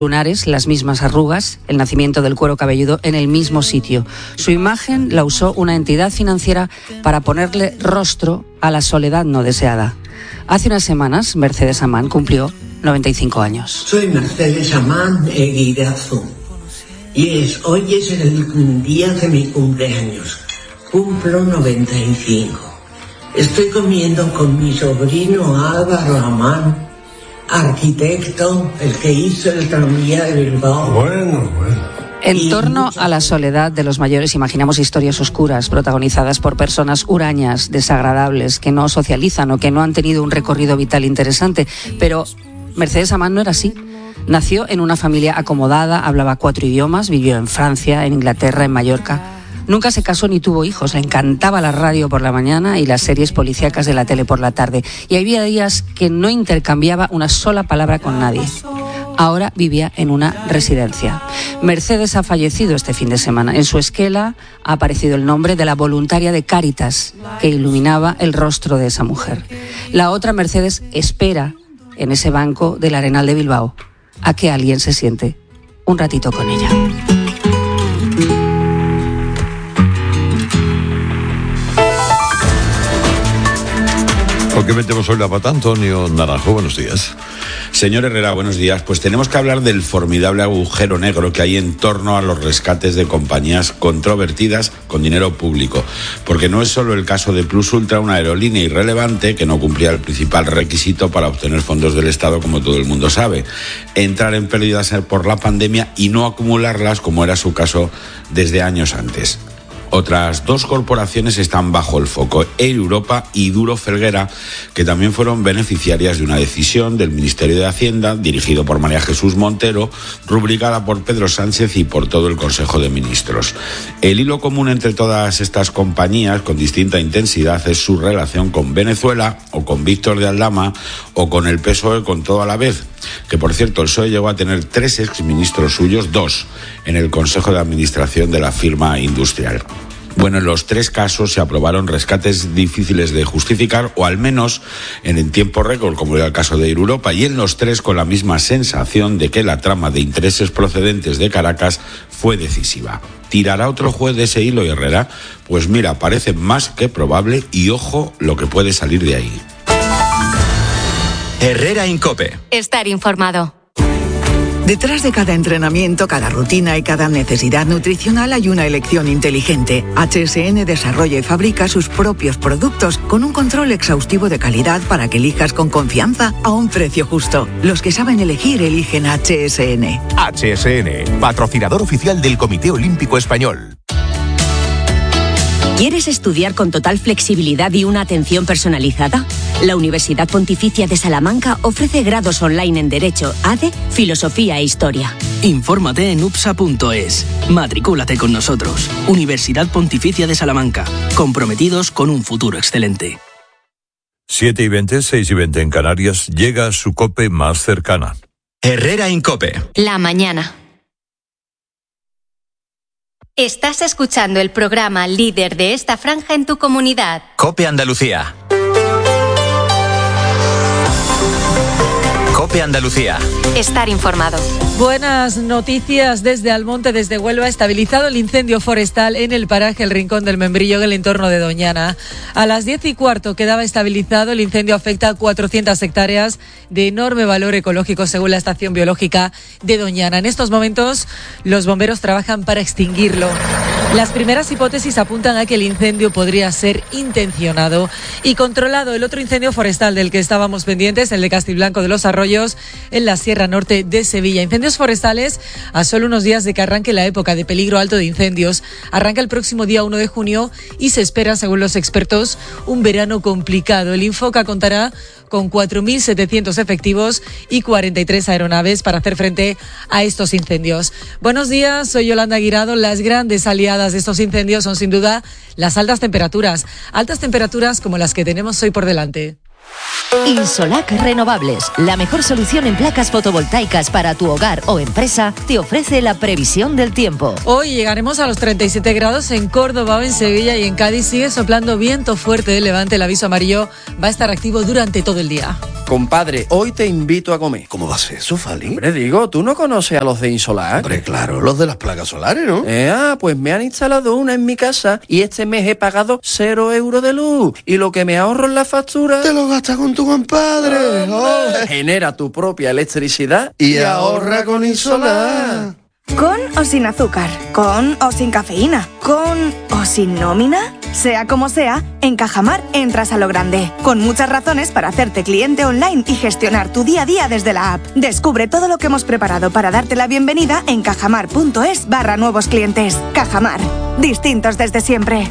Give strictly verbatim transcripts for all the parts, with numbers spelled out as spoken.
lunares, las mismas arrugas, el nacimiento del cuero cabelludo en el mismo sitio. Su imagen la usó una entidad financiera para ponerle rostro a la soledad no deseada. Hace unas semanas, Mercedes Amán cumplió noventa y cinco años. Soy Mercedes Amán Eguirazu y es, hoy es el día de mi cumpleaños. Cumplo noventa y cinco. Estoy comiendo con mi sobrino Álvaro Amán, arquitecto, el que hizo el tranvía de Bilbao. Bueno, bueno. En torno a la soledad de los mayores imaginamos historias oscuras protagonizadas por personas hurañas, desagradables, que no socializan o que no han tenido un recorrido vital interesante. Pero Mercedes Amán no era así. Nació en una familia acomodada, hablaba cuatro idiomas, vivió en Francia, en Inglaterra, en Mallorca. Nunca se casó ni tuvo hijos, le encantaba la radio por la mañana y las series policíacas de la tele por la tarde. Y había días que no intercambiaba una sola palabra con nadie. Ahora vivía en una residencia. Mercedes ha fallecido este fin de semana. En su esquela ha aparecido el nombre de la voluntaria de Cáritas que iluminaba el rostro de esa mujer. La otra Mercedes espera en ese banco del Arenal de Bilbao a que alguien se siente un ratito con ella. ¿Por qué metemos hoy la pata? Antonio Naranjo, buenos días. Señor Herrera, buenos días. Pues tenemos que hablar del formidable agujero negro que hay en torno a los rescates de compañías controvertidas con dinero público. Porque no es solo el caso de Plus Ultra, una aerolínea irrelevante que no cumplía el principal requisito para obtener fondos del Estado, como todo el mundo sabe. Entrar en pérdidas por la pandemia y no acumularlas, como era su caso desde años antes. Otras dos corporaciones están bajo el foco, Air Europa y Duro Felguera, que también fueron beneficiarias de una decisión del Ministerio de Hacienda, dirigido por María Jesús Montero, rubricada por Pedro Sánchez y por todo el Consejo de Ministros. El hilo común entre todas estas compañías, con distinta intensidad, es su relación con Venezuela, o con Víctor de Aldama, o con el P S O E con todo a la vez. Que, por cierto, el P S O E llegó a tener tres exministros suyos, dos, en el Consejo de Administración de la firma industrial. Bueno, en los tres casos se aprobaron rescates difíciles de justificar, o al menos en el tiempo récord, como era el caso de Air Europa, y en los tres con la misma sensación de que la trama de intereses procedentes de Caracas fue decisiva. ¿Tirará otro juez de ese hilo, Herrera? Pues mira, parece más que probable, y ojo lo que puede salir de ahí. Herrera Incope. Estar informado. Detrás de cada entrenamiento, cada rutina y cada necesidad nutricional hay una elección inteligente. H S N desarrolla y fabrica sus propios productos con un control exhaustivo de calidad para que elijas con confianza a un precio justo. Los que saben elegir eligen H S N. H S N, patrocinador oficial del Comité Olímpico Español. ¿Quieres estudiar con total flexibilidad y una atención personalizada? La Universidad Pontificia de Salamanca ofrece grados online en Derecho, A D E, Filosofía e Historia. Infórmate en U P S A punto es. Matricúlate con nosotros. Universidad Pontificia de Salamanca. Comprometidos con un futuro excelente. siete y veinte, seis y veinte en Canarias, llega su COPE más cercana. Herrera Incope. La mañana. Estás escuchando el programa líder de esta franja en tu comunidad. COPE Andalucía. COPE Andalucía. Estar informado. Buenas noticias desde Almonte, desde Huelva. Estabilizado el incendio forestal en el paraje El Rincón del Membrillo, en el entorno de Doñana. A las diez y cuarto quedaba estabilizado. El incendio afecta a cuatrocientas hectáreas de enorme valor ecológico, según la Estación Biológica de Doñana. En estos momentos, los bomberos trabajan para extinguirlo. Las primeras hipótesis apuntan a que el incendio podría ser intencionado y controlado. El otro incendio forestal del que estábamos pendientes, el de Castiblanco de los Arroyos, en la Sierra Norte de Sevilla. Incendios forestales a solo unos días de que arranque la época de peligro alto de incendios. Arranca el próximo día uno de junio y se espera, según los expertos, un verano complicado. El Infoca contará con cuatro mil setecientos efectivos y cuarenta y tres aeronaves para hacer frente a estos incendios. Buenos días, soy Yolanda Guirado. Las grandes aliadas de estos incendios son sin duda las altas temperaturas. Altas temperaturas como las que tenemos hoy por delante. Insolac Renovables, la mejor solución en placas fotovoltaicas para tu hogar o empresa, te ofrece la previsión del tiempo. Hoy llegaremos a los treinta y siete grados en Córdoba o en Sevilla, y en Cádiz sigue soplando viento fuerte de levante. El aviso amarillo va a estar activo durante todo el día. Compadre, hoy te invito a comer. ¿Cómo va a ser eso, Fali? Hombre, digo, ¿tú no conoces a los de Insolar? Hombre, claro, los de las placas solares, ¿no? Eh, ah, pues me han instalado una en mi casa y este mes he pagado cero euros de luz. Y lo que me ahorro en la factura... Te lo gastas con tu compadre. Oh, genera tu propia electricidad y, y ahorra con Insolar. ¿Con o sin azúcar? ¿Con o sin cafeína? ¿Con o sin nómina? Sea como sea, en Cajamar entras a lo grande, con muchas razones para hacerte cliente online y gestionar tu día a día desde la app. Descubre todo lo que hemos preparado para darte la bienvenida en cajamar.es barra nuevos clientes. Cajamar, distintos desde siempre.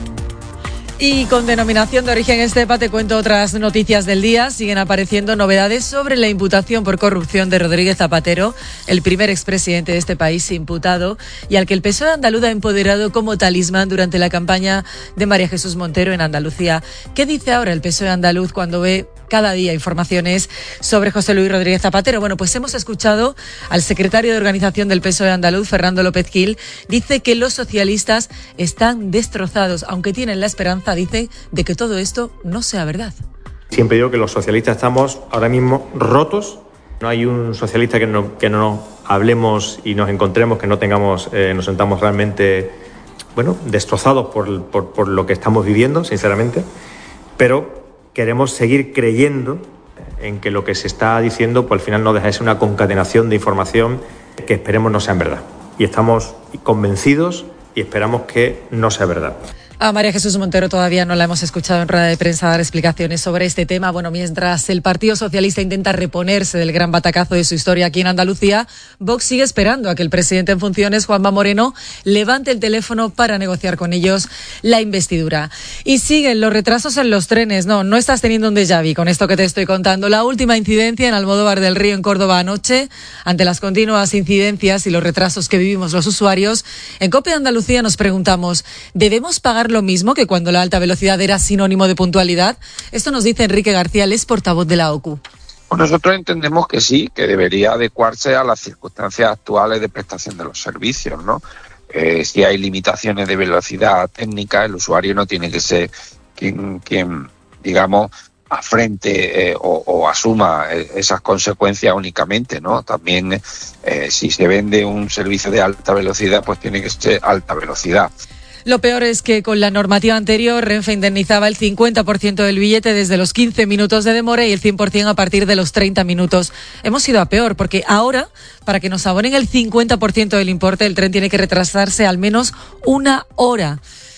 Y con denominación de origen Estepa te cuento otras noticias del día. Siguen apareciendo novedades sobre la imputación por corrupción de Rodríguez Zapatero, el primer expresidente de este país imputado y al que el P S O E andaluz ha empoderado como talismán durante la campaña de María Jesús Montero en Andalucía. ¿Qué dice ahora el P S O E andaluz cuando ve cada día informaciones sobre José Luis Rodríguez Zapatero? Bueno, pues hemos escuchado al secretario de organización del P S O E andaluz, Fernando López Gil. Dice que los socialistas están destrozados, aunque tienen la esperanza, dice, de que todo esto no sea verdad. Siempre digo que los socialistas estamos ahora mismo rotos. No hay un socialista que no, que no hablemos y nos encontremos, que no tengamos, eh, nos sentamos realmente, bueno, destrozados por, por, por lo que estamos viviendo, sinceramente. Pero queremos seguir creyendo en que lo que se está diciendo, pues al final no deja de ser una concatenación de información que esperemos no sea en verdad. Y estamos convencidos y esperamos que no sea verdad. A María Jesús Montero todavía no la hemos escuchado en rueda de prensa dar explicaciones sobre este tema. Bueno, mientras el Partido Socialista intenta reponerse del gran batacazo de su historia aquí en Andalucía, Vox sigue esperando a que el presidente en funciones, Juanma Moreno, levante el teléfono para negociar con ellos la investidura. Y siguen los retrasos en los trenes. No, no estás teniendo un déjà vu con esto que te estoy contando. La última incidencia en Almodóvar del Río, en Córdoba, anoche. Ante las continuas incidencias y los retrasos que vivimos los usuarios, en COPE Andalucía nos preguntamos, ¿debemos pagar lo mismo que cuando la alta velocidad era sinónimo de puntualidad? Esto nos dice Enrique García, el ex portavoz de la O C U. Pues nosotros entendemos que sí, que debería adecuarse a las circunstancias actuales de prestación de los servicios, ¿no? Eh, si hay limitaciones de velocidad técnica, el usuario no tiene que ser quien, quien digamos, afrente eh, o, o asuma esas consecuencias únicamente, ¿no? También eh, si se vende un servicio de alta velocidad, pues tiene que ser alta velocidad. Lo peor es que con la normativa anterior, Renfe indemnizaba el cincuenta por ciento del billete desde los quince minutos de demora y el cien por ciento a partir de los treinta minutos. Hemos ido a peor, porque ahora, para que nos abonen el cincuenta por ciento del importe, el tren tiene que retrasarse al menos una hora.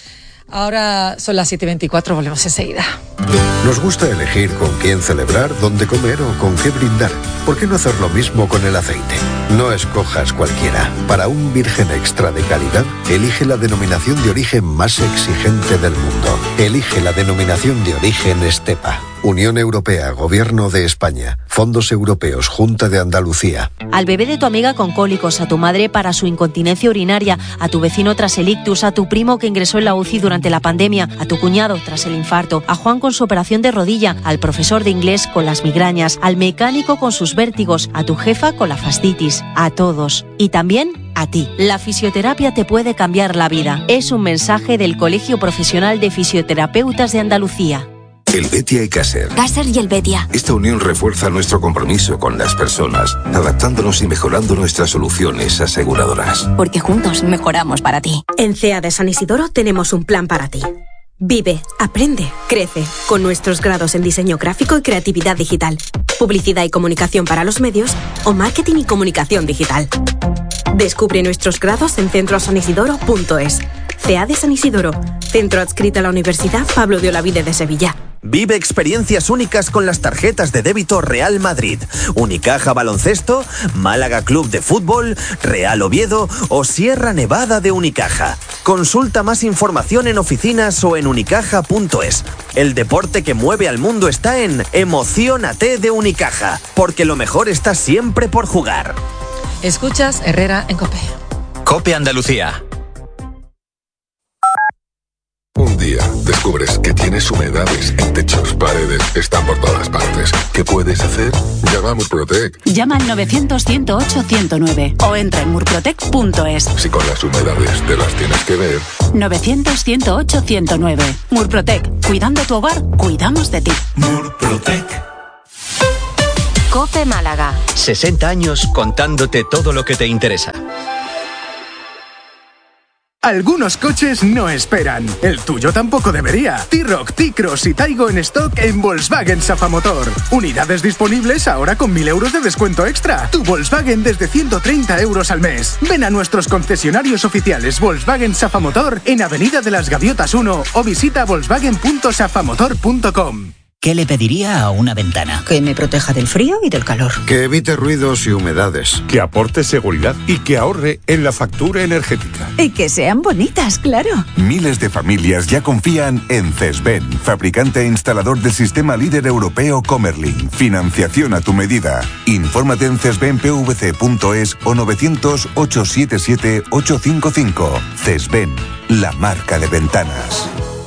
Ahora son las siete y veinticuatro, volvemos enseguida. Nos gusta elegir con quién celebrar, dónde comer o con qué brindar. ¿Por qué no hacer lo mismo con el aceite? No escojas cualquiera. Para un virgen extra de calidad, elige la denominación de origen más exigente del mundo. Elige la denominación de origen Estepa. Unión Europea, Gobierno de España, Fondos Europeos, Junta de Andalucía. Al bebé de tu amiga con cólicos, a tu madre para su incontinencia urinaria, a tu vecino tras el ictus, a tu primo que ingresó en la U C I durante la pandemia, a tu cuñado tras el infarto, a Juan con su operación de rodilla, al profesor de inglés con las migrañas, al mecánico con sus vértigos, a tu jefa con la fascitis, a todos. Y también a ti. La fisioterapia te puede cambiar la vida. Es un mensaje del Colegio Profesional de Fisioterapeutas de Andalucía. Helvetia y Caser. Caser y Helvetia. Esta unión refuerza nuestro compromiso con las personas, adaptándonos y mejorando nuestras soluciones aseguradoras. Porque juntos mejoramos para ti. En C E A de San Isidoro tenemos un plan para ti. Vive, aprende, crece, con nuestros grados en diseño gráfico y creatividad digital, publicidad y comunicación para los medios o marketing y comunicación digital. Descubre nuestros grados en centro san isidoro punto es. C E A de San Isidoro, centro adscrito a la Universidad Pablo de Olavide de Sevilla. Vive experiencias únicas con las tarjetas de débito Real Madrid, Unicaja Baloncesto, Málaga Club de Fútbol, Real Oviedo o Sierra Nevada de Unicaja. Consulta más información en oficinas o en unicaja punto es. El deporte que mueve al mundo está en Emociónate de Unicaja, porque lo mejor está siempre por jugar. Escuchas Herrera en COPE. COPE Andalucía. Un día descubres que tienes humedades en techos, paredes, están por todas partes. ¿Qué puedes hacer? Llama a Murprotec. Llama al novecientos, ciento ocho, ciento nueve o entra en murprotec punto es. Si con las humedades te las tienes que ver. novecientos, ciento ocho, ciento nueve. Murprotec. Cuidando tu hogar, cuidamos de ti. Murprotec. COPE Málaga. sesenta años contándote todo lo que te interesa. Algunos coches no esperan. El tuyo tampoco debería. T-Roc, T-Cross y Taigo en stock en Volkswagen Safamotor. Unidades disponibles ahora con mil euros de descuento extra. Tu Volkswagen desde ciento treinta euros al mes. Ven a nuestros concesionarios oficiales Volkswagen Safamotor en Avenida de las Gaviotas uno o visita volkswagen punto safamotor punto com. ¿Qué le pediría a una ventana? Que me proteja del frío y del calor. Que evite ruidos y humedades. Que aporte seguridad y que ahorre en la factura energética. Y que sean bonitas, claro. Miles de familias ya confían en Cesben, fabricante e instalador del sistema líder europeo Comerlin. Financiación a tu medida. Infórmate en cesben p v c punto es o novecientos, ochocientos setenta y siete, ochocientos cincuenta y cinco. Cesben, la marca de ventanas.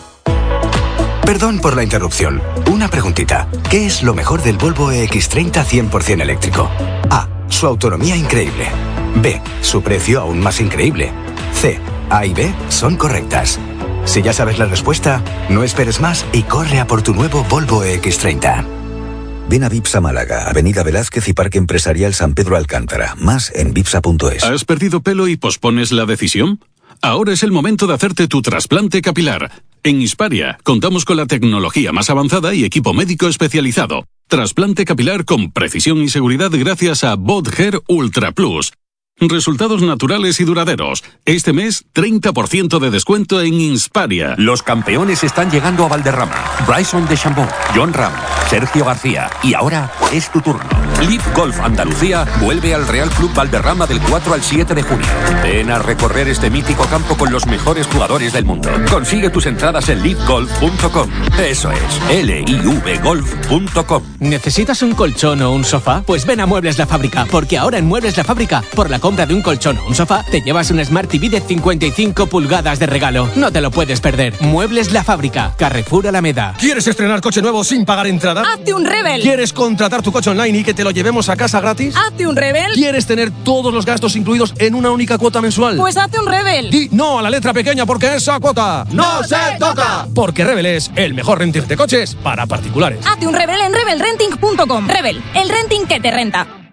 Perdón por la interrupción. Una preguntita. ¿Qué es lo mejor del Volvo E X treinta cien por ciento eléctrico? A. Su autonomía increíble. B. Su precio aún más increíble. C. A y B son correctas. Si ya sabes la respuesta, no esperes más y corre a por tu nuevo Volvo E X treinta. Ven a Vipsa Málaga, Avenida Velázquez y Parque Empresarial San Pedro Alcántara. Más en vipsa punto es. ¿Has perdido pelo y pospones la decisión? Ahora es el momento de hacerte tu trasplante capilar. En Hisparia contamos con la tecnología más avanzada y equipo médico especializado. Trasplante capilar con precisión y seguridad gracias a Bodger Ultra Plus. Resultados naturales y duraderos. Este mes, treinta por ciento de descuento en Insparia. Los campeones están llegando a Valderrama. Bryson DeChambeau, John Ram, Sergio García. Y ahora es tu turno. Live Golf Andalucía vuelve al Real Club Valderrama del cuatro al siete de junio. Ven a recorrer este mítico campo con los mejores jugadores del mundo. Consigue tus entradas en live golf punto com. Eso es, L I V golf punto com. ¿Necesitas un colchón o un sofá? Pues ven a Muebles La Fábrica, porque ahora en Muebles La Fábrica, por la compra de un colchón o un sofá, te llevas un Smart T V de cincuenta y cinco pulgadas de regalo. No te lo puedes perder. Muebles La Fábrica, Carrefour Alameda. ¿Quieres estrenar coche nuevo sin pagar entrada? ¡Hazte un Rebel! ¿Quieres contratar tu coche online y que te lo llevemos a casa gratis? ¡Hazte un Rebel! ¿Quieres tener todos los gastos incluidos en una única cuota mensual? Pues hazte un Rebel. Di no a la letra pequeña porque esa cuota ¡no se toca! Porque Rebel es el mejor renting de coches para particulares. Hazte un Rebel en rebel renting punto com. Rebel, el renting que te renta.